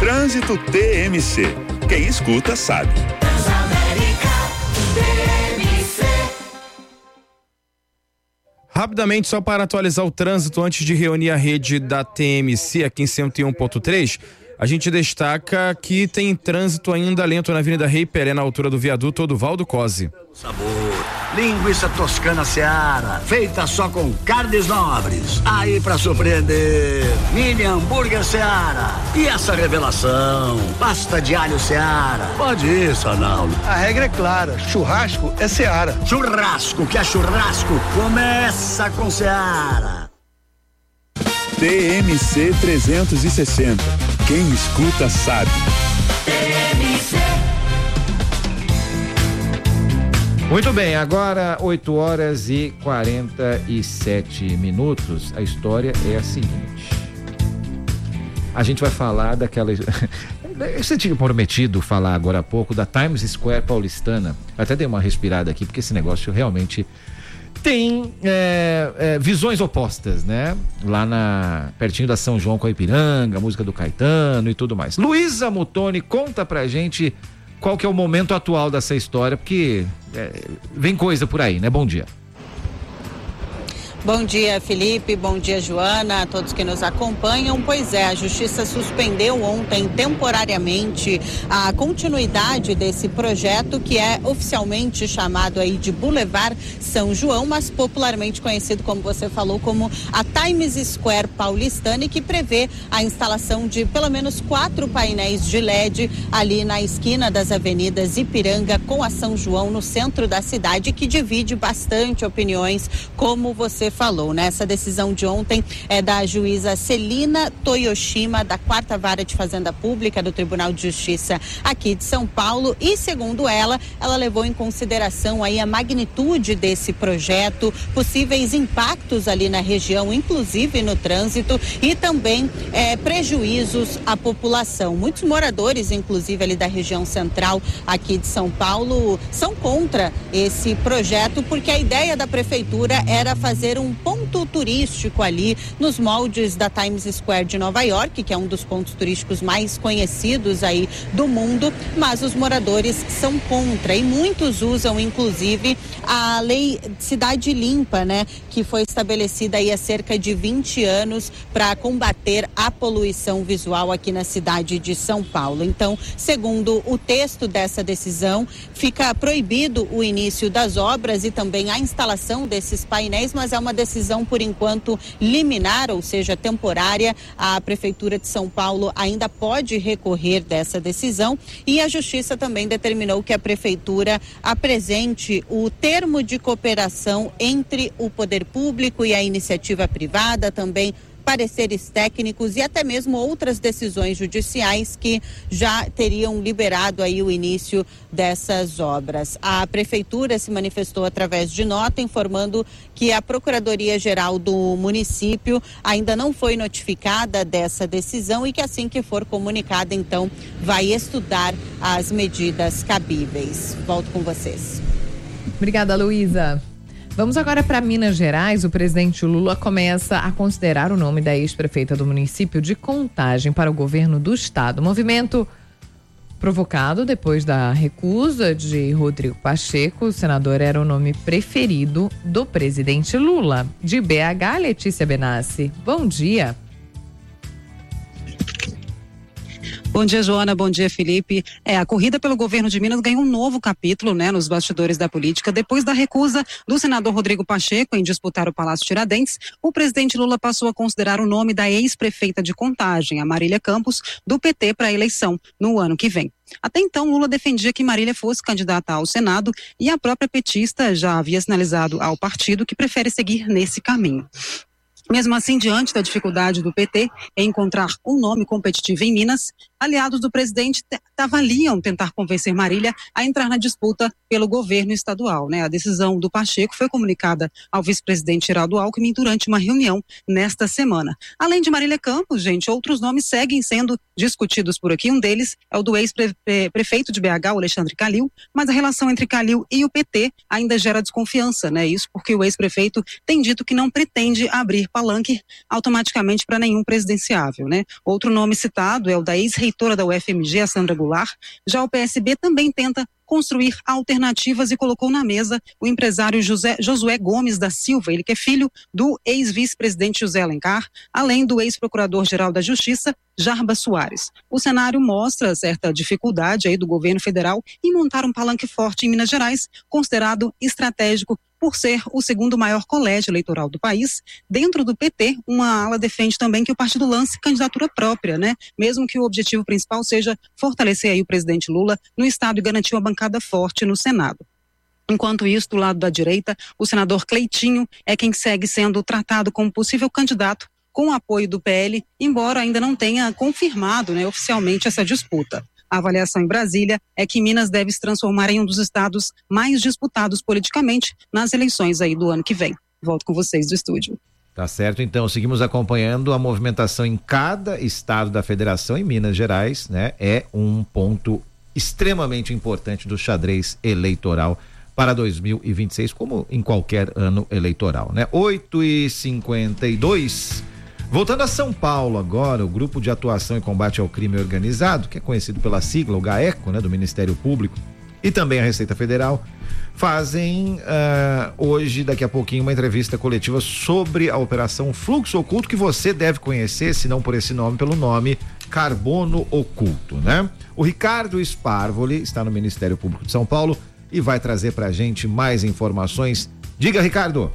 Trânsito TMC. Quem escuta sabe. Rapidamente, só para atualizar o trânsito antes de reunir a rede da TMC aqui em 101.3, a gente destaca que tem trânsito ainda lento na Avenida Rei Pelé, na altura do viaduto Oduvaldo Cosi. Sabor, linguiça toscana Seara, feita só com carnes nobres. Aí pra surpreender, mini hambúrguer Seara. E essa revelação, pasta de alho Seara. Pode ir, Sanaldo. A regra é clara, churrasco é Seara. Churrasco que é churrasco, começa com Seara. TMC 360. Quem escuta sabe. Muito bem, agora 8h47. A história é a seguinte. A gente vai falar daquela... Você tinha prometido falar agora há pouco da Times Square paulistana. Eu até dei uma respirada aqui, porque esse negócio realmente tem visões opostas, né? Lá pertinho da São João com a Ipiranga, a música do Caetano e tudo mais. Luísa Muttoni, conta pra gente qual que é o momento atual dessa história, porque vem coisa por aí, né? Bom dia. Bom dia, Felipe, bom dia, Joana, a todos que nos acompanham. Pois é, a Justiça suspendeu ontem temporariamente a continuidade desse projeto, que é oficialmente chamado aí de Boulevard São João, mas popularmente conhecido, como você falou, como a Times Square paulistana, e que prevê a instalação de pelo menos 4 painéis de LED ali na esquina das avenidas Ipiranga com a São João, no centro da cidade, que divide bastante opiniões, como você falou, né? Essa decisão de ontem é da juíza Celina Toyoshima, da 4ª Vara de Fazenda Pública do Tribunal de Justiça aqui de São Paulo, e segundo ela levou em consideração aí a magnitude desse projeto, possíveis impactos ali na região, inclusive no trânsito, e também prejuízos à população. Muitos moradores, inclusive ali da região central aqui de São Paulo, são contra esse projeto, porque a ideia da prefeitura era fazer um ponto turístico ali nos moldes da Times Square de Nova York, que é um dos pontos turísticos mais conhecidos aí do mundo, mas os moradores são contra, e muitos usam inclusive a lei Cidade Limpa, né, que foi estabelecida aí há cerca de 20 anos para combater a poluição visual aqui na cidade de São Paulo. Então, segundo o texto dessa decisão, fica proibido o início das obras e também a instalação desses painéis, mas é uma decisão, por enquanto, liminar, ou seja, temporária. A Prefeitura de São Paulo ainda pode recorrer dessa decisão, e a Justiça também determinou que a Prefeitura apresente o termo de cooperação entre o poder público e a iniciativa privada, também pareceres técnicos e até mesmo outras decisões judiciais que já teriam liberado aí o início dessas obras. A Prefeitura se manifestou através de nota informando que a Procuradoria-Geral do município ainda não foi notificada dessa decisão e que assim que for comunicada, então, vai estudar as medidas cabíveis. Volto com vocês. Obrigada, Luísa. Vamos agora para Minas Gerais. O presidente Lula começa a considerar o nome da ex-prefeita do município de Contagem para o governo do estado. Movimento provocado depois da recusa de Rodrigo Pacheco. O senador era o nome preferido do presidente Lula. De BH, Letícia Benassi. Bom dia. Bom dia, Joana. Bom dia, Felipe. A corrida pelo governo de Minas ganhou um novo capítulo, né, nos bastidores da política. Depois da recusa do senador Rodrigo Pacheco em disputar o Palácio Tiradentes, o presidente Lula passou a considerar o nome da ex-prefeita de Contagem, a Marília Campos, do PT para a eleição no ano que vem. Até então, Lula defendia que Marília fosse candidata ao Senado, e a própria petista já havia sinalizado ao partido que prefere seguir nesse caminho. Mesmo assim, diante da dificuldade do PT em encontrar um nome competitivo em Minas, aliados do presidente avaliam tentar convencer Marília a entrar na disputa pelo governo estadual, né? A decisão do Pacheco foi comunicada ao vice-presidente Geraldo Alckmin durante uma reunião nesta semana. Além de Marília Campos, gente, outros nomes seguem sendo discutidos por aqui. Um deles é o do ex-prefeito de BH, o Alexandre Calil, mas a relação entre Calil e o PT ainda gera desconfiança, né? Isso porque o ex-prefeito tem dito que não pretende abrir palanque automaticamente para nenhum presidenciável, né? Outro nome citado é o da ex-reitora reitora da UFMG, a Sandra Goulart. Já o PSB também tenta construir alternativas e colocou na mesa o empresário Josué Gomes da Silva, ele que é filho do ex-vice-presidente José Alencar, além do ex-procurador-geral da Justiça, Jarbas Soares. O cenário mostra certa dificuldade aí do governo federal em montar um palanque forte em Minas Gerais, considerado estratégico por ser o segundo maior colégio eleitoral do país. Dentro do PT, uma ala defende também que o partido lance candidatura própria, né? Mesmo que o objetivo principal seja fortalecer aí o presidente Lula no estado e garantir uma bancada forte no Senado. Enquanto isso, do lado da direita, o senador Cleitinho é quem segue sendo tratado como possível candidato com o apoio do PL, embora ainda não tenha confirmado, né, oficialmente essa disputa. A avaliação em Brasília é que Minas deve se transformar em um dos estados mais disputados politicamente nas eleições aí do ano que vem. Volto com vocês do estúdio. Tá certo, então seguimos acompanhando a movimentação em cada estado da federação. Em Minas Gerais, né, é um ponto extremamente importante do xadrez eleitoral para 2026, como em qualquer ano eleitoral, né? 8h52. Voltando a São Paulo agora, o Grupo de Atuação e Combate ao Crime Organizado, que é conhecido pela sigla, o GAECO, né, do Ministério Público, e também a Receita Federal, fazem hoje, daqui a pouquinho, uma entrevista coletiva sobre a Operação Fluxo Oculto, que você deve conhecer, se não por esse nome, pelo nome Carbono Oculto, né? O Ricardo Sparvoli está no Ministério Público de São Paulo e vai trazer pra gente mais informações. Diga, Ricardo.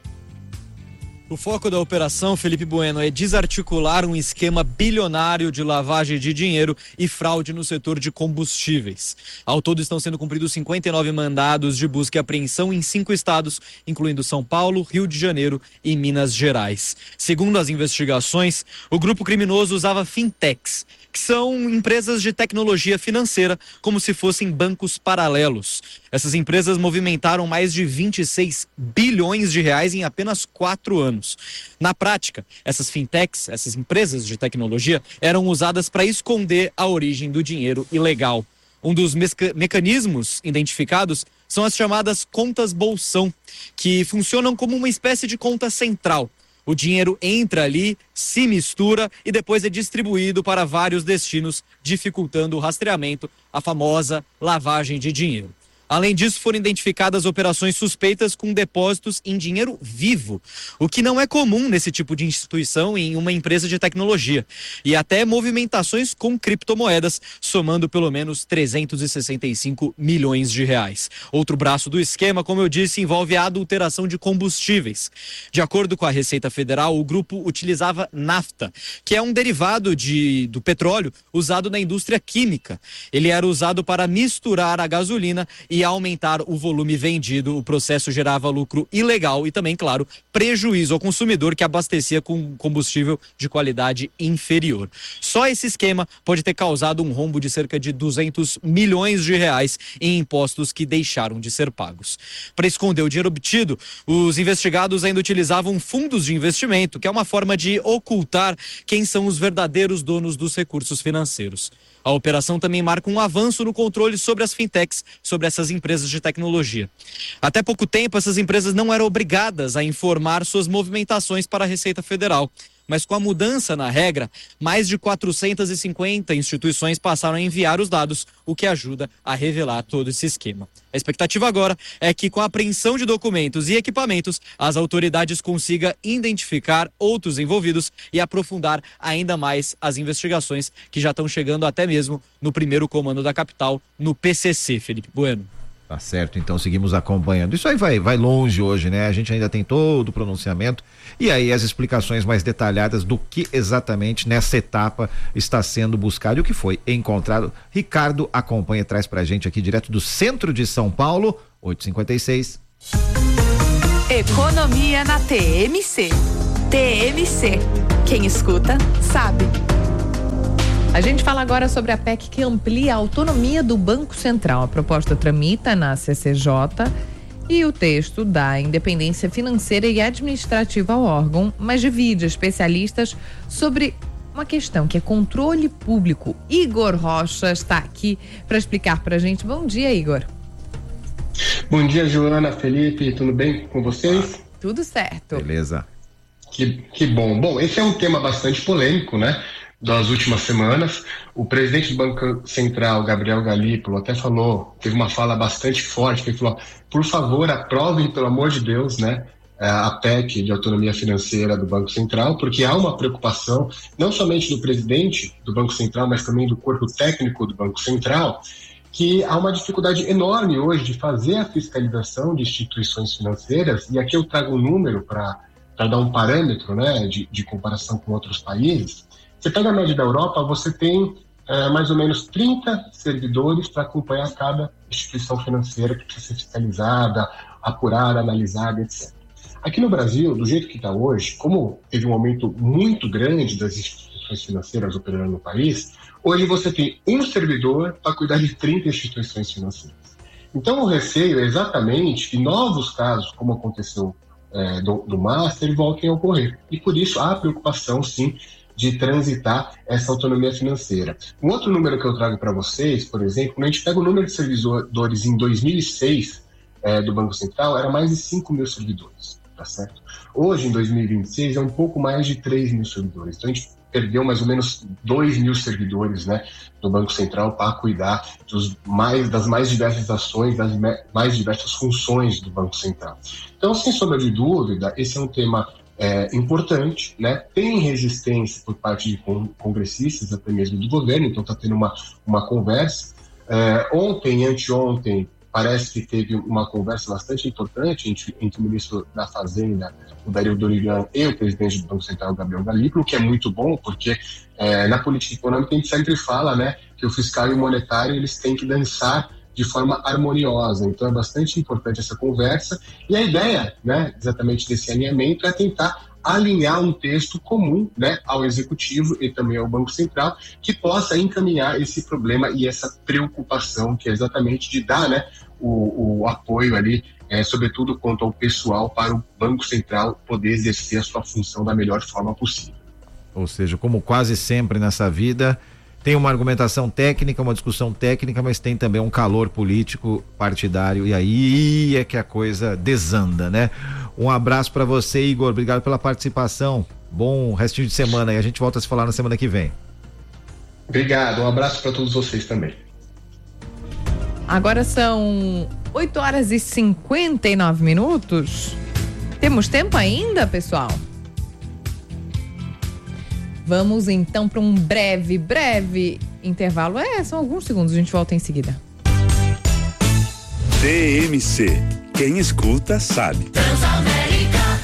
O foco da operação, Felipe Bueno, é desarticular um esquema bilionário de lavagem de dinheiro e fraude no setor de combustíveis. Ao todo estão sendo cumpridos 59 mandados de busca e apreensão em 5 estados, incluindo São Paulo, Rio de Janeiro e Minas Gerais. Segundo as investigações, o grupo criminoso usava fintechs, que são empresas de tecnologia financeira, como se fossem bancos paralelos. Essas empresas movimentaram mais de 26 bilhões de reais em apenas 4 anos. Na prática, essas fintechs, essas empresas de tecnologia, eram usadas para esconder a origem do dinheiro ilegal. Um dos mecanismos identificados são as chamadas contas bolsão, que funcionam como uma espécie de conta central. O dinheiro entra ali, se mistura e depois é distribuído para vários destinos, dificultando o rastreamento, a famosa lavagem de dinheiro. Além disso, foram identificadas operações suspeitas com depósitos em dinheiro vivo, o que não é comum nesse tipo de instituição em uma empresa de tecnologia, e até movimentações com criptomoedas, somando pelo menos 365 milhões de reais. Outro braço do esquema, como eu disse, envolve a adulteração de combustíveis. De acordo com a Receita Federal, o grupo utilizava nafta, que é um derivado do petróleo usado na indústria química. Ele era usado para misturar a gasolina e aumentar o volume vendido. O processo gerava lucro ilegal e também, claro, prejuízo ao consumidor que abastecia com combustível de qualidade inferior. Só esse esquema pode ter causado um rombo de cerca de 200 milhões de reais em impostos que deixaram de ser pagos. Para esconder o dinheiro obtido, os investigados ainda utilizavam fundos de investimento, que é uma forma de ocultar quem são os verdadeiros donos dos recursos financeiros. A operação também marca um avanço no controle sobre as fintechs, sobre essas empresas de tecnologia. Até pouco tempo, essas empresas não eram obrigadas a informar suas movimentações para a Receita Federal. Mas com a mudança na regra, mais de 450 instituições passaram a enviar os dados, o que ajuda a revelar todo esse esquema. A expectativa agora é que, com a apreensão de documentos e equipamentos, as autoridades consigam identificar outros envolvidos e aprofundar ainda mais as investigações que já estão chegando até mesmo no primeiro comando da capital, no PCC, Felipe Bueno. Tá certo, então seguimos acompanhando. Isso aí vai longe hoje, né? A gente ainda tem todo o pronunciamento e aí as explicações mais detalhadas do que exatamente nessa etapa está sendo buscado e o que foi encontrado. Ricardo acompanha, traz pra gente aqui direto do centro de São Paulo, 8h56. Economia na TMC. TMC. Quem escuta, sabe. A gente fala agora sobre a PEC que amplia a autonomia do Banco Central. A proposta tramita na CCJ e o texto dá independência financeira e administrativa ao órgão, mas divide especialistas sobre uma questão que é controle público. Igor Rocha está aqui para explicar para a gente. Bom dia, Igor. Bom dia, Joana, Felipe, tudo bem com vocês? Tudo certo. Beleza. Que bom. Bom, esse é um tema bastante polêmico, né? das últimas semanas. O presidente do Banco Central, Gabriel Galípolo, até teve uma fala bastante forte, que ele falou: por favor, aprovem, pelo amor de Deus, né, a PEC de autonomia financeira do Banco Central, porque há uma preocupação, não somente do presidente do Banco Central, mas também do corpo técnico do Banco Central, que há uma dificuldade enorme hoje de fazer a fiscalização de instituições financeiras, e aqui eu trago um número para dar um parâmetro, né, de comparação com outros países. Você pega a média da Europa, você tem mais ou menos 30 servidores para acompanhar cada instituição financeira que precisa ser fiscalizada, apurada, analisada, etc. Aqui no Brasil, do jeito que está hoje, como teve um aumento muito grande das instituições financeiras operando no país, hoje você tem um servidor para cuidar de 30 instituições financeiras. Então, o receio é exatamente que novos casos, como aconteceu do Master, voltem a ocorrer. E por isso há preocupação, sim, de transitar essa autonomia financeira. Um outro número que eu trago para vocês, por exemplo, quando a gente pega o número de servidores em 2006 do Banco Central, era mais de 5 mil servidores, tá certo? Hoje, em 2026, é um pouco mais de 3 mil servidores. Então, a gente perdeu mais ou menos 2 mil servidores, né, do Banco Central para cuidar das mais diversas ações, das mais diversas funções do Banco Central. Então, sem sombra de dúvida, esse é um tema importante, né? Tem resistência por parte de congressistas, até mesmo do governo, então está tendo uma conversa. Ontem e anteontem, parece que teve uma conversa bastante importante entre o ministro da Fazenda, o Dario Dorigan, e o presidente do Banco Central, Gabriel Galípolo, que é muito bom, porque na política econômica a gente sempre fala, né, que o fiscal e o monetário eles têm que dançar de forma harmoniosa. Então é bastante importante essa conversa, e a ideia, né, exatamente desse alinhamento é tentar alinhar um texto comum, né, ao Executivo e também ao Banco Central, que possa encaminhar esse problema e essa preocupação, que é exatamente de dar, né, o apoio ali, sobretudo quanto ao pessoal, para o Banco Central poder exercer a sua função da melhor forma possível. Ou seja, como quase sempre nessa vida, tem uma argumentação técnica, uma discussão técnica, mas tem também um calor político partidário, e aí é que a coisa desanda, né? Um abraço para você, Igor, obrigado pela participação, bom restinho de semana, e a gente volta a se falar na semana que vem. Obrigado, um abraço para todos vocês também. Agora são 8 horas e 59 minutos. Temos tempo ainda, pessoal? Vamos então para um breve intervalo. São alguns segundos, a gente volta em seguida. TMC. Quem escuta sabe. Transamérica,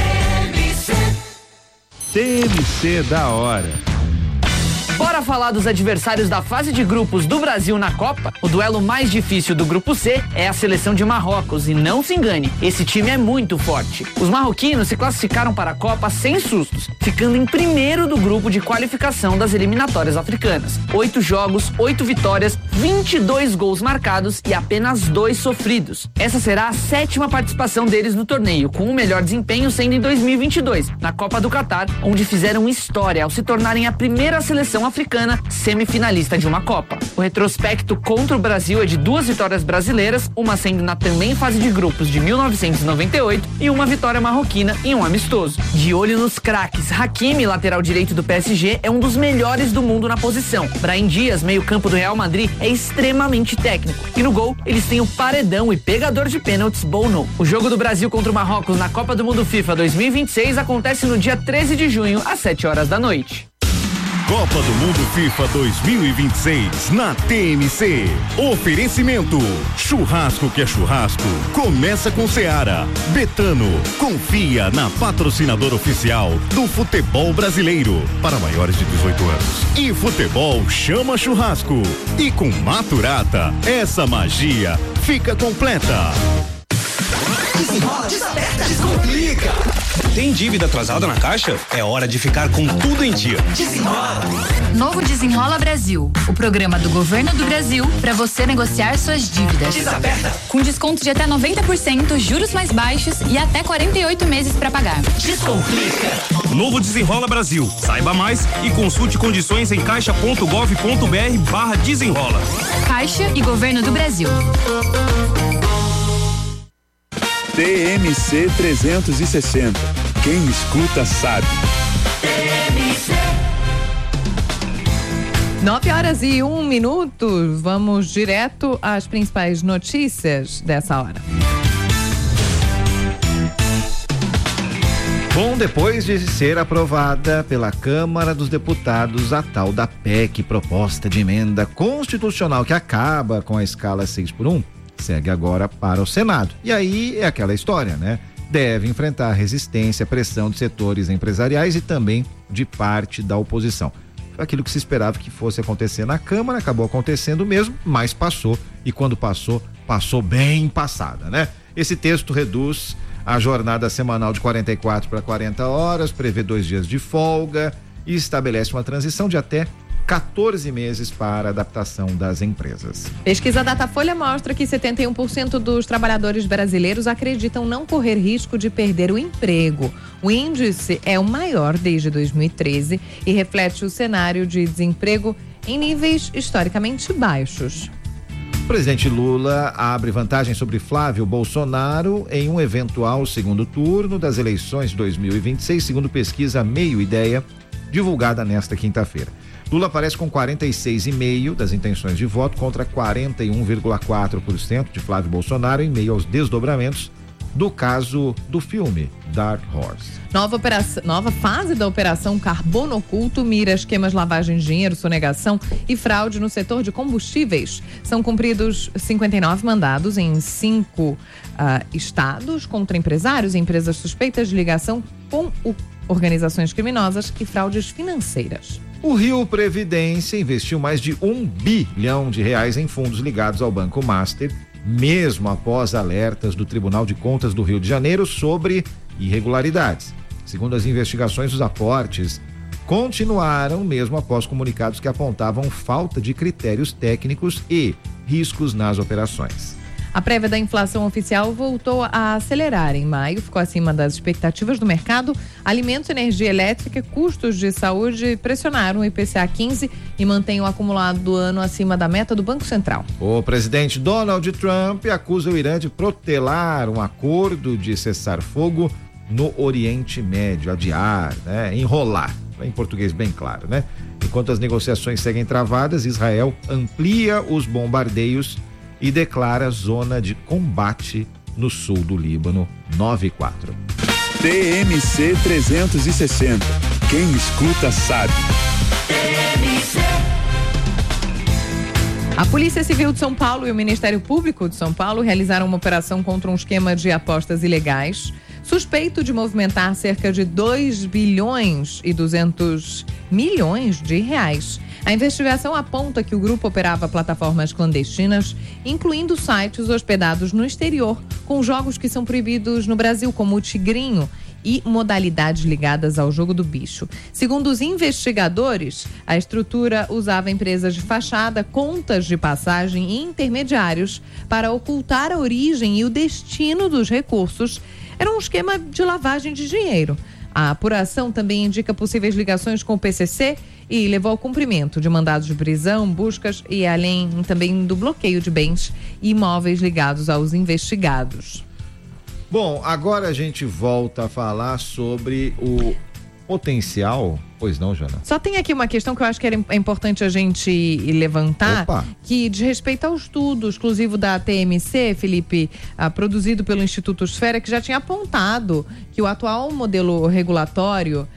TMC da hora. Bora falar dos adversários da fase de grupos do Brasil na Copa? O duelo mais difícil do grupo C é a seleção de Marrocos, e não se engane, esse time é muito forte. Os marroquinos se classificaram para a Copa sem sustos, ficando em primeiro do grupo de qualificação das eliminatórias africanas. 8 jogos, 8 vitórias, 22 gols marcados e apenas 2 sofridos. Essa será a 7ª participação deles no torneio, com o melhor desempenho sendo em 2022, na Copa do Catar, onde fizeram história ao se tornarem a primeira seleção africana semifinalista de uma Copa. O retrospecto contra o Brasil é de 2 vitórias brasileiras, uma sendo na também fase de grupos de 1998 e uma vitória marroquina em um amistoso. De olho nos craques, Hakimi, lateral direito do PSG, é um dos melhores do mundo na posição. Brahim Dias, meio-campo do Real Madrid, é extremamente técnico. E no gol, eles têm o paredão e pegador de pênaltis Bono. O jogo do Brasil contra o Marrocos na Copa do Mundo FIFA 2026 acontece no dia 13 de junho, às 7 horas da noite. Copa do Mundo FIFA 2026 na TMC. Oferecimento: churrasco que é churrasco. Começa com Seara. Betano, confia na patrocinadora oficial do futebol brasileiro para maiores de 18 anos. E futebol chama churrasco. E com Maturata, essa magia fica completa. Desenrola, desaperta, descomplica. Tem dívida atrasada na Caixa? É hora de ficar com tudo em dia. Desenrola. Novo Desenrola Brasil, o programa do Governo do Brasil para você negociar suas dívidas. Desaperta. Com desconto de até 90%, juros mais baixos e até 48 meses para pagar. Descomplica. Novo Desenrola Brasil. Saiba mais e consulte condições em caixa.gov.br/desenrola. Caixa e Governo do Brasil. TMC 360. Quem escuta sabe. TMC. 9h01. Vamos direto às principais notícias dessa hora. Bom, depois de ser aprovada pela Câmara dos Deputados a tal da PEC, proposta de emenda constitucional que acaba com a escala 6x1, segue agora para o Senado. E aí é aquela história, né? Deve enfrentar resistência, pressão de setores empresariais e também de parte da oposição. Aquilo que se esperava que fosse acontecer na Câmara, acabou acontecendo mesmo, mas passou. E quando passou, passou bem passada, né? Esse texto reduz a jornada semanal de 44 para 40 horas, prevê 2 dias de folga e estabelece uma transição de até 14 meses para a adaptação das empresas. Pesquisa Datafolha mostra que 71% dos trabalhadores brasileiros acreditam não correr risco de perder o emprego. O índice é o maior desde 2013 e reflete o cenário de desemprego em níveis historicamente baixos. O presidente Lula abre vantagem sobre Flávio Bolsonaro em um eventual segundo turno das eleições de 2026, segundo pesquisa Meio Ideia, divulgada nesta quinta-feira. Lula aparece com 46,5% das intenções de voto contra 41,4% de Flávio Bolsonaro em meio aos desdobramentos do caso do filme Dark Horse. Nova fase da Operação Carbono Oculto mira esquemas lavagem de dinheiro, sonegação e fraude no setor de combustíveis. São cumpridos 59 mandados em 5 estados contra empresários e empresas suspeitas de ligação com organizações criminosas e fraudes financeiras. O Rio Previdência investiu mais de R$1 bilhão em fundos ligados ao Banco Master, mesmo após alertas do Tribunal de Contas do Rio de Janeiro sobre irregularidades. Segundo as investigações, os aportes continuaram mesmo após comunicados que apontavam falta de critérios técnicos e riscos nas operações. A prévia da inflação oficial voltou a acelerar em maio, ficou acima das expectativas do mercado. Alimentos, energia elétrica, custos de saúde pressionaram o IPCA 15 e mantém o acumulado do ano acima da meta do Banco Central. O presidente Donald Trump acusa o Irã de protelar um acordo de cessar-fogo no Oriente Médio, adiar, né? Enrolar, em português bem claro, né? Enquanto as negociações seguem travadas, Israel amplia os bombardeios e declara zona de combate no sul do Líbano. 9/4. TMC 360. Quem escuta sabe. A Polícia Civil de São Paulo e o Ministério Público de São Paulo realizaram uma operação contra um esquema de apostas ilegais, suspeito de movimentar cerca de 2 bilhões e 200 milhões de reais. A investigação aponta que o grupo operava plataformas clandestinas, incluindo sites hospedados no exterior, com jogos que são proibidos no Brasil, como o Tigrinho, e modalidades ligadas ao jogo do bicho. Segundo os investigadores, a estrutura usava empresas de fachada, contas de passagem e intermediários para ocultar a origem e o destino dos recursos. Era um esquema de lavagem de dinheiro. A apuração também indica possíveis ligações com o PCC e levou ao cumprimento de mandados de prisão, buscas e além também do bloqueio de bens e imóveis ligados aos investigados. Bom, agora a gente volta a falar sobre o potencial. Pois não, Jana? Só tem aqui uma questão que eu acho que é importante a gente levantar. Opa. Que diz respeito ao estudo exclusivo da TMC, Felipe, produzido pelo Instituto Esfera, que já tinha apontado que o atual modelo regulatório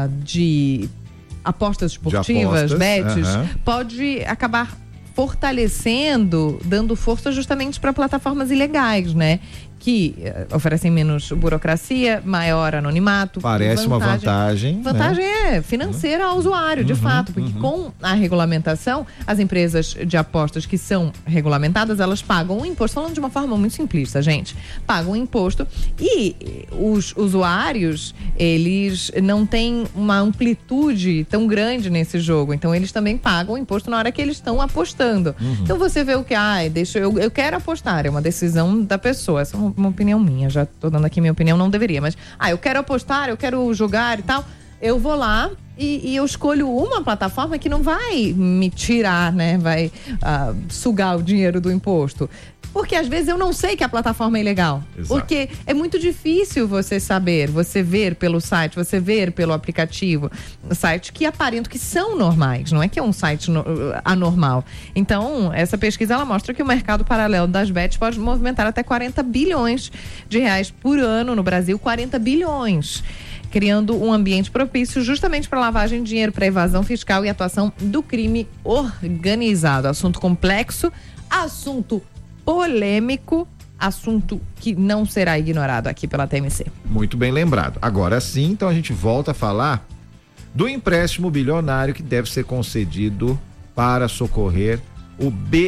de apostas esportivas, bets, pode acabar fortalecendo, dando força justamente para plataformas ilegais, né? Que oferecem menos burocracia, maior anonimato. Parece uma vantagem. Vantagem, né? É financeira ao usuário, de fato, porque com a regulamentação, as empresas de apostas que são regulamentadas, elas pagam um imposto, falando de uma forma muito simplista, gente, pagam um imposto e os usuários, eles não têm uma amplitude tão grande nesse jogo, então eles também pagam o imposto na hora que eles estão apostando. Então você vê o que, eu quero apostar, é uma decisão da pessoa, essa é uma opinião minha, já tô dando aqui minha opinião, não deveria, mas eu quero apostar, eu quero jogar e tal, eu vou lá e eu escolho uma plataforma que não vai me tirar, né, vai sugar o dinheiro do imposto. Porque às vezes eu não sei que a plataforma é ilegal. Exato. Porque é muito difícil você saber, você ver pelo site, você ver pelo aplicativo, sites que aparentam que são normais, não é que é um site anormal. Então, essa pesquisa ela mostra que o mercado paralelo das bets pode movimentar até 40 bilhões de reais por ano no Brasil, 40 bilhões. Criando um ambiente propício justamente para lavagem de dinheiro, para evasão fiscal e atuação do crime organizado. Assunto complexo, assunto polêmico, assunto que não será ignorado aqui pela TMC. Muito bem lembrado. Agora sim, então a gente volta a falar do empréstimo bilionário que deve ser concedido para socorrer o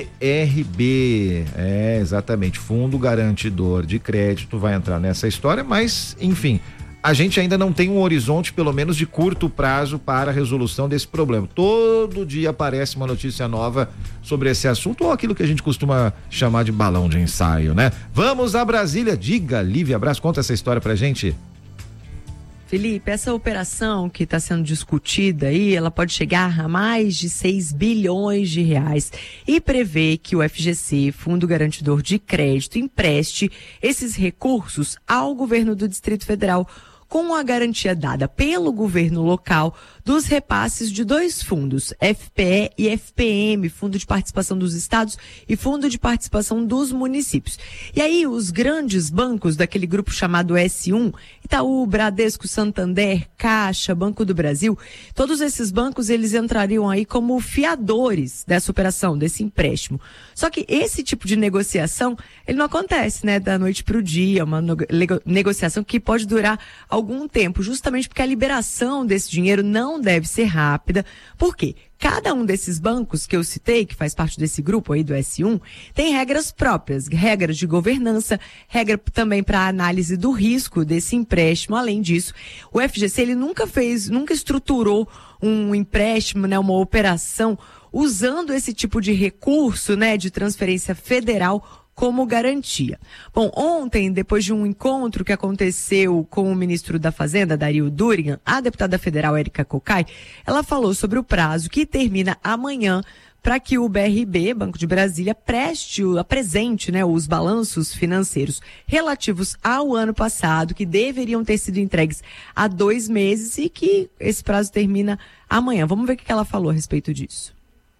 BRB. É, exatamente, Fundo Garantidor de Crédito vai entrar nessa história, mas, enfim, a gente ainda não tem um horizonte, pelo menos de curto prazo, para a resolução desse problema. Todo dia aparece uma notícia nova sobre esse assunto, ou aquilo que a gente costuma chamar de balão de ensaio, né? Vamos a Brasília. Diga, Lívia Braz, conta essa história pra gente. Felipe, essa operação que está sendo discutida aí, ela pode chegar a mais de 6 bilhões de reais e prevê que o FGC, Fundo Garantidor de Crédito, empreste esses recursos ao governo do Distrito Federal, com a garantia dada pelo governo local dos repasses de 2 fundos, FPE e FPM, Fundo de Participação dos Estados e Fundo de Participação dos Municípios. E aí os grandes bancos daquele grupo chamado S1, Itaú, Bradesco, Santander, Caixa, Banco do Brasil, todos esses bancos eles entrariam aí como fiadores dessa operação, desse empréstimo. Só que esse tipo de negociação, ele não acontece, né, da noite para o dia, uma negociação que pode durar algum tempo, justamente porque a liberação desse dinheiro não deve ser rápida. Por quê? Cada um desses bancos que eu citei, que faz parte desse grupo aí do S1, tem regras próprias, regras de governança, regra também para análise do risco desse empréstimo. Além disso, o FGC ele nunca estruturou um empréstimo, né, uma operação usando esse tipo de recurso, né, de transferência federal como garantia. Bom, ontem, depois de um encontro que aconteceu com o ministro da Fazenda, Dario Durigan, a deputada federal Érica Cocai, ela falou sobre o prazo que termina amanhã para que o BRB, Banco de Brasília, apresente, né, os balanços financeiros relativos ao ano passado, que deveriam ter sido entregues há 2 meses e que esse prazo termina amanhã. Vamos ver o que ela falou a respeito disso.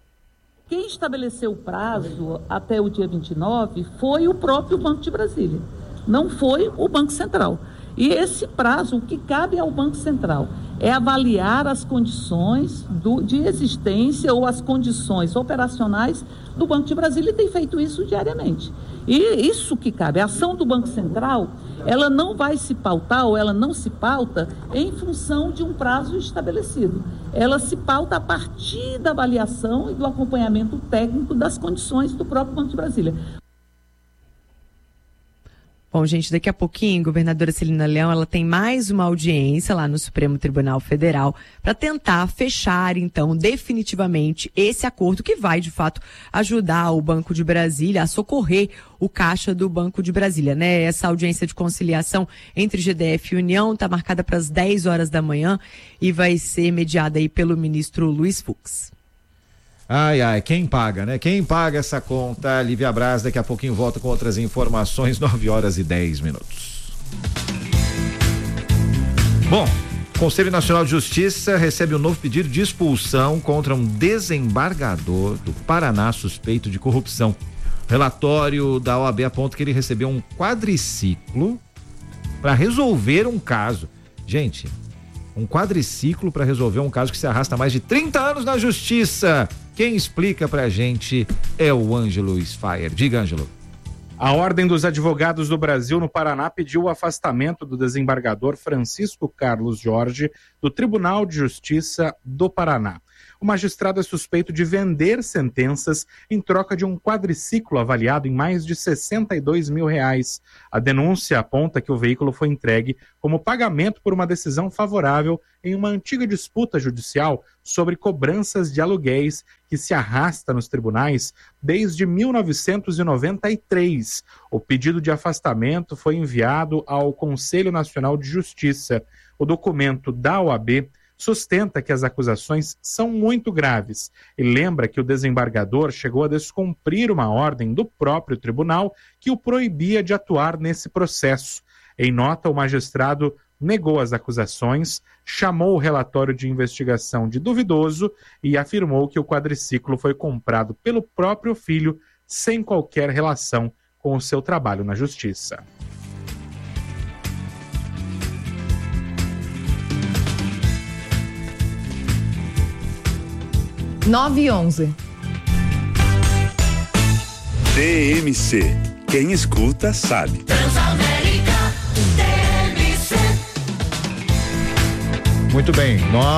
Quem estabeleceu o prazo até o dia 29 foi o próprio Banco de Brasília, não foi o Banco Central. E esse prazo, o que cabe ao Banco Central é avaliar as condições de existência ou as condições operacionais do Banco de Brasília e tem feito isso diariamente. E isso que cabe, a ação do Banco Central, ela não vai se pautar ou ela não se pauta em função de um prazo estabelecido. Ela se pauta a partir da avaliação e do acompanhamento técnico das condições do próprio Banco de Brasília. Bom, gente, daqui a pouquinho, a governadora Celina Leão, ela tem mais uma audiência lá no Supremo Tribunal Federal para tentar fechar, então, definitivamente esse acordo que vai, de fato, ajudar o Banco de Brasília a socorrer o caixa do Banco de Brasília, né? Essa audiência de conciliação entre GDF e União está marcada para as 10 horas da manhã e vai ser mediada aí pelo ministro Luiz Fux. Ai, quem paga, né? Quem paga essa conta? Lívia Braz, daqui a pouquinho volta com outras informações, 9h10. Bom, o Conselho Nacional de Justiça recebe um novo pedido de expulsão contra um desembargador do Paraná suspeito de corrupção. O relatório da OAB aponta que ele recebeu um quadriciclo para resolver um caso. Gente, um quadriciclo para resolver um caso que se arrasta há mais de 30 anos na justiça. Quem explica pra gente é o Ângelo Sfaier. Diga, Ângelo. A Ordem dos Advogados do Brasil no Paraná pediu o afastamento do desembargador Francisco Carlos Jorge do Tribunal de Justiça do Paraná. O magistrado é suspeito de vender sentenças em troca de um quadriciclo avaliado em mais de R$62 mil. A denúncia aponta que o veículo foi entregue como pagamento por uma decisão favorável em uma antiga disputa judicial sobre cobranças de aluguéis que se arrasta nos tribunais desde 1993. O pedido de afastamento foi enviado ao Conselho Nacional de Justiça. O documento da OAB sustenta que as acusações são muito graves e lembra que o desembargador chegou a descumprir uma ordem do próprio tribunal que o proibia de atuar nesse processo. Em nota, o magistrado negou as acusações, chamou o relatório de investigação de duvidoso e afirmou que o quadriciclo foi comprado pelo próprio filho sem qualquer relação com o seu trabalho na justiça. Nove e 11. TMC. Quem escuta sabe. Transamérica TMC. Muito bem,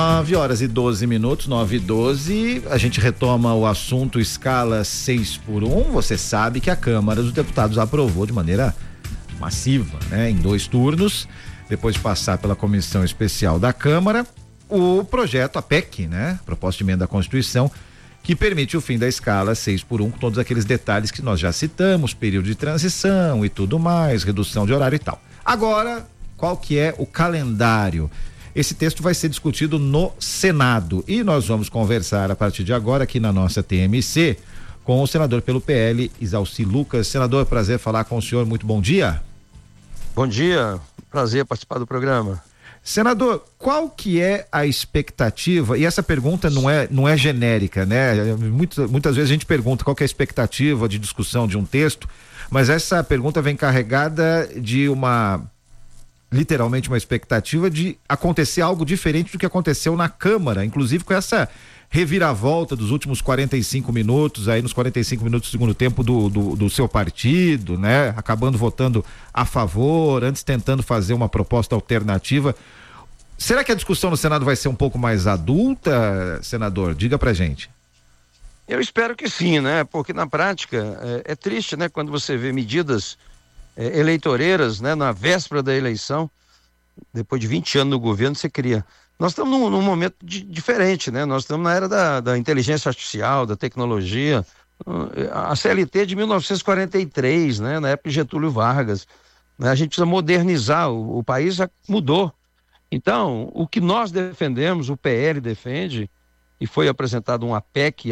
9h12, 9h12, a gente retoma o assunto escala 6x1. Você sabe que a Câmara dos Deputados aprovou de maneira massiva, né, em 2 turnos, depois de passar pela comissão especial da Câmara, o projeto, a PEC, né, proposta de emenda à Constituição, que permite o fim da escala 6x1, com todos aqueles detalhes que nós já citamos, período de transição e tudo mais, redução de horário e tal. Agora, qual que é o calendário? Esse texto vai ser discutido no Senado e nós vamos conversar a partir de agora aqui na nossa TMC com o senador pelo PL, Isalci Lucas. Senador, prazer falar com o senhor, muito bom dia. Bom dia, prazer participar do programa. Senador, qual que é a expectativa, e essa pergunta não é genérica, né? Muitas vezes a gente pergunta qual que é a expectativa de discussão de um texto, mas essa pergunta vem carregada de literalmente uma expectativa de acontecer algo diferente do que aconteceu na Câmara, inclusive com essa reviravolta dos últimos 45 minutos, aí nos 45 minutos do segundo tempo do seu partido, né? Acabando votando a favor, antes tentando fazer uma proposta alternativa. Será que a discussão no Senado vai ser um pouco mais adulta, senador? Diga pra gente. Eu espero que sim, né? Porque na prática é triste, né? Quando você vê medidas eleitoreiras, né? Na véspera da eleição, depois de 20 anos no governo, você cria. Nós estamos num momento diferente, né? Nós estamos na era da inteligência artificial, da tecnologia. A CLT de 1943, né? Na época de Getúlio Vargas. Né? A gente precisa modernizar, o país já mudou. Então, o que nós defendemos, o PL defende, e foi apresentado uma PEC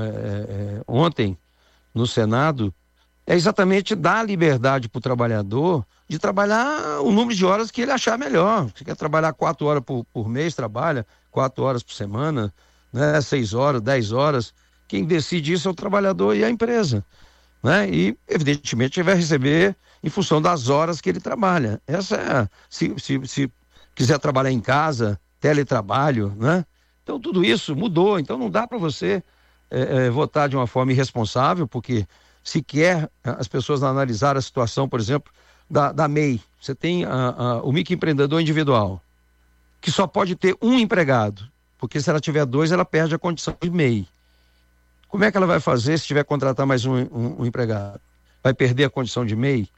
ontem no Senado, é exatamente dar liberdade para o trabalhador de trabalhar o número de horas que ele achar melhor. Se quer trabalhar 4 horas por mês, trabalha 4 horas por semana, né? 6 horas, 10 horas. Quem decide isso é o trabalhador e a empresa. Né? E, evidentemente, ele vai receber em função das horas que ele trabalha. Essa se quiser trabalhar em casa, teletrabalho, né? Então, tudo isso mudou. Então, não dá para você votar de uma forma irresponsável, porque se quer as pessoas analisar a situação, por exemplo, da MEI. Você tem o microempreendedor individual, que só pode ter um empregado, porque se ela tiver 2, ela perde a condição de MEI. Como é que ela vai fazer se tiver que contratar mais um empregado? Vai perder a condição de MEI?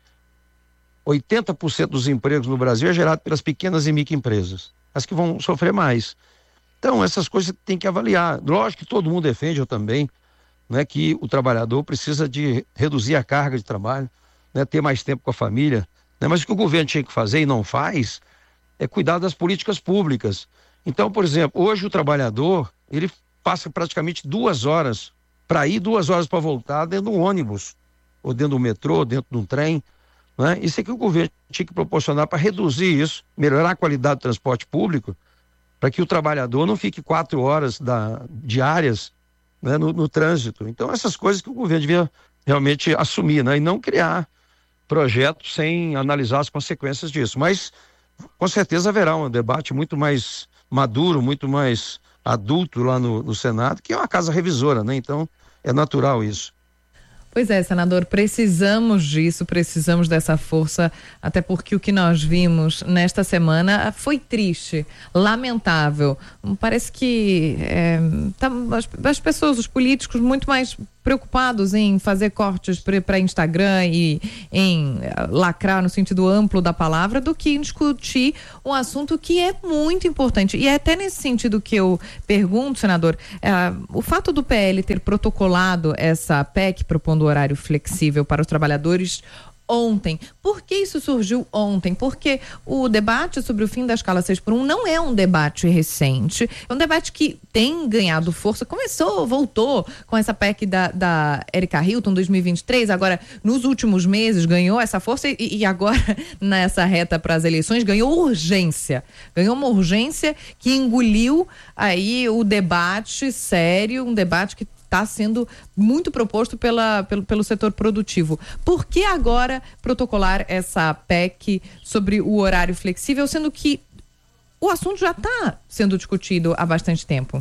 80% dos empregos no Brasil é gerado pelas pequenas e microempresas, as que vão sofrer mais. Então, essas coisas você tem que avaliar. Lógico que todo mundo defende, eu também, né, que o trabalhador precisa de reduzir a carga de trabalho, né, ter mais tempo com a família, né, mas o que o governo tinha que fazer e não faz é cuidar das políticas públicas. Então, por exemplo, hoje o trabalhador, ele passa praticamente 2 horas para ir, 2 horas para voltar dentro de um ônibus, ou dentro do metrô, dentro de um trem, né? Isso é que o governo tinha que proporcionar para reduzir isso, melhorar a qualidade do transporte público, para que o trabalhador não fique 4 horas diárias, né, no trânsito. Então, essas coisas que o governo devia realmente assumir, né, e não criar projetos sem analisar as consequências disso. Mas, com certeza, haverá um debate muito mais maduro, muito mais adulto lá no Senado, que é uma casa revisora, né? Então, é natural isso. Pois é, senador, precisamos disso, precisamos dessa força, até porque o que nós vimos nesta semana foi triste, lamentável. Parece que as pessoas, os políticos, muito mais preocupados em fazer cortes para Instagram e em lacrar no sentido amplo da palavra do que em discutir um assunto que é muito importante. E é até nesse sentido que eu pergunto, senador, o fato do PL ter protocolado essa PEC propondo horário flexível para os trabalhadores ontem. Por que isso surgiu ontem? Porque o debate sobre o fim da escala 6x1 não é um debate recente, é um debate que tem ganhado força, voltou com essa PEC da Erika Hilton 2023, agora nos últimos meses ganhou essa força e agora nessa reta para as eleições ganhou uma urgência que engoliu aí o debate sério, um debate que está sendo muito proposto pelo setor produtivo. Por que agora protocolar essa PEC sobre o horário flexível, sendo que o assunto já está sendo discutido há bastante tempo?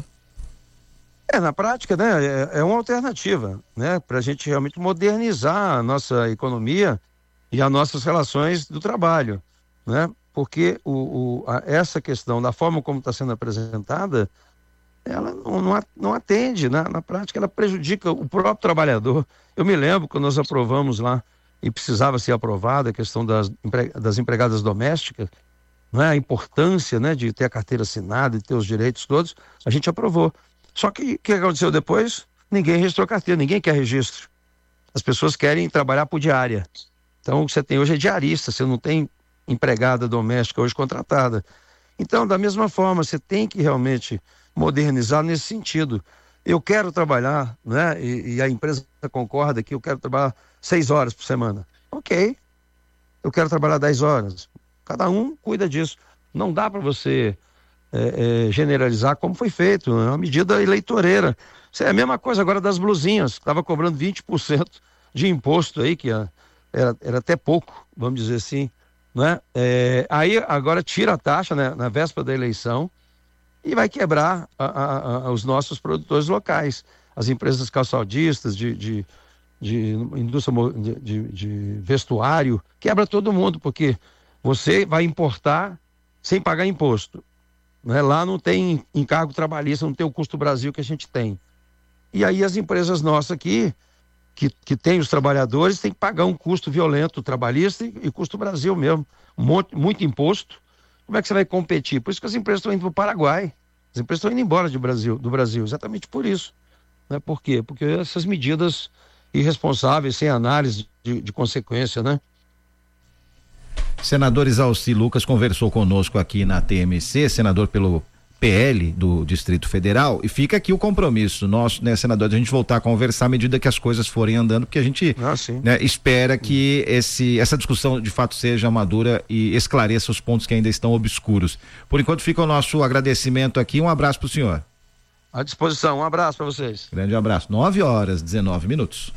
Na prática, né, é uma alternativa, né, para a gente realmente modernizar a nossa economia e as nossas relações do trabalho, né, porque essa questão, da forma como está sendo apresentada, ela não atende, né? Na prática ela prejudica o próprio trabalhador. Eu me lembro quando nós aprovamos lá, e precisava ser aprovada, a questão das empregadas domésticas, né? A importância, né, de ter a carteira assinada, de ter os direitos todos, a gente aprovou. Só que o que aconteceu depois? Ninguém registrou carteira, ninguém quer registro. As pessoas querem trabalhar por diária. Então o que você tem hoje é diarista, você não tem empregada doméstica hoje contratada. Então, da mesma forma, você tem que realmente modernizar nesse sentido. Eu quero trabalhar, né? E a empresa concorda que eu quero trabalhar 6 horas por semana. Ok. Eu quero trabalhar 10 horas. Cada um cuida disso. Não dá para você generalizar como foi feito. É uma medida eleitoreira. Isso é a mesma coisa agora das blusinhas. Estava cobrando 20% de imposto aí, que era até pouco, vamos dizer assim, né? Aí agora tira a taxa, né, na véspera da eleição, e vai quebrar os nossos produtores locais, as empresas calçadistas, de indústria de vestuário, quebra todo mundo, porque você vai importar sem pagar imposto, né? Lá não tem encargo trabalhista, não tem o custo Brasil que a gente tem. E aí as empresas nossas aqui, que tem os trabalhadores, tem que pagar um custo violento trabalhista e custo Brasil mesmo, muito imposto. Como é que você vai competir? Por isso que as empresas estão indo para o Paraguai. As empresas estão indo embora do Brasil, exatamente por isso. Né? Por quê? Porque essas medidas irresponsáveis, sem análise de consequência, né? Senador Isalci Lucas conversou conosco aqui na TMC, senador pelo PL do Distrito Federal, e fica aqui o compromisso nosso, né, senador, de a gente voltar a conversar à medida que as coisas forem andando, porque a gente né, espera que essa discussão de fato seja madura e esclareça os pontos que ainda estão obscuros. Por enquanto fica o nosso agradecimento aqui, um abraço para o senhor. À disposição, um abraço para vocês. Grande abraço. 9h19.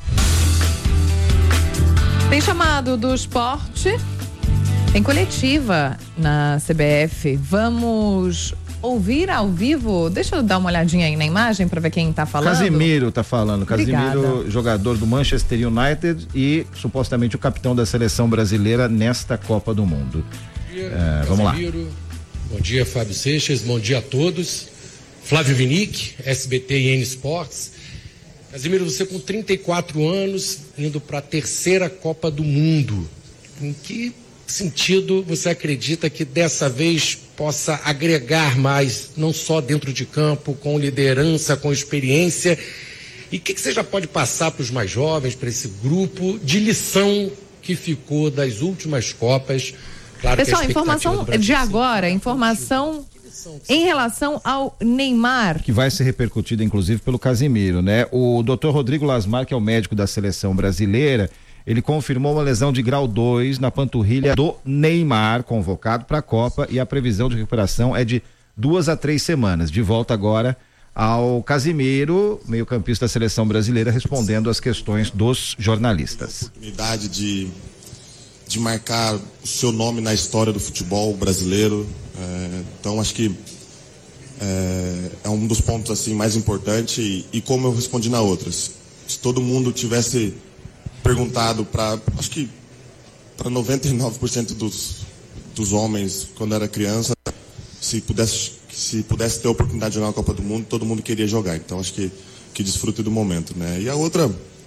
Tem chamado do esporte, tem coletiva na CBF, vamos ouvir ao vivo. Deixa eu dar uma olhadinha aí na imagem para ver quem tá falando. Casimiro tá falando. Obrigada. Casimiro, jogador do Manchester United e supostamente o capitão da seleção brasileira nesta Copa do Mundo. Bom dia, vamos lá. Bom dia, Fábio Seixas. Bom dia a todos. Flávio Vinick, SBT e N Sports. Casimiro, você com 34 anos, indo para a 3ª Copa do Mundo. Em que sentido você acredita que dessa vez possa agregar mais, não só dentro de campo, com liderança, com experiência? E o que você já pode passar para os mais jovens, para esse grupo, de lição que ficou das últimas Copas? Claro, pessoal, informação de agora, informação em relação ao Neymar. Que vai ser repercutida, inclusive, pelo Casimiro, né? O Dr. Rodrigo Lasmar, que é o médico da seleção brasileira, ele confirmou uma lesão de grau 2 na panturrilha do Neymar, convocado para a Copa, e a previsão de recuperação é de 2 a 3 semanas. De volta agora ao Casimiro, meio-campista da seleção brasileira, respondendo às questões dos jornalistas. Oportunidade de marcar o seu nome na história do futebol brasileiro. Então acho que é um dos pontos assim mais importantes e como eu respondi na outras. Se todo mundo tivesse perguntado acho que para 99% dos homens quando era criança, se pudesse ter a oportunidade de jogar a Copa do Mundo, todo mundo queria jogar. Então acho que desfrute do momento, né? E a outra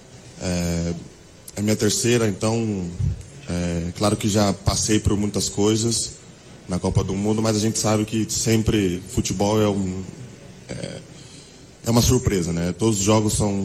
é minha 3ª, então claro que já passei por muitas coisas na Copa do Mundo, mas a gente sabe que sempre futebol é uma surpresa, né? Todos os jogos são